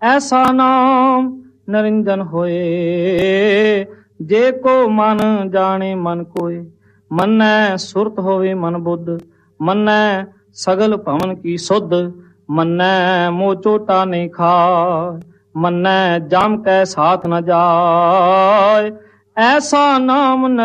ਐਸਾ ਨਾਮ ਨਿਰੰਜਨ ਹੋਏ। ਜੇ ਕੋ ਮਨ ਜਾਣੇ ਮਨ ਕੋਏ। ਮੰਨੈ ਸੁਰਤ ਹੋਵੇ ਮਨ ਬੁੱਧ। ਮੰਨੈ ਸਗਲ ਭਵਨ ਕੀ ਸੁਧ। ਮੰਨੈ ਮੋਹ ਚੋਟਾ ਨਹੀਂ ਖਾਏ। ਮੰਨੈ ਜਮ ਕੈ ਸਾਥ ਨ ਜਾਏ। ਐਸਾ ਨਾਮ